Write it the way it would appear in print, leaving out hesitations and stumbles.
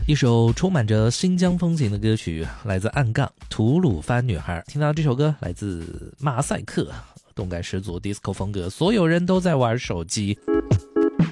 一首充满着新疆风情的歌曲，来自暗杠吐鲁番女孩。听到这首歌来自马赛克，动感十足 disco 风格，所有人都在玩手机。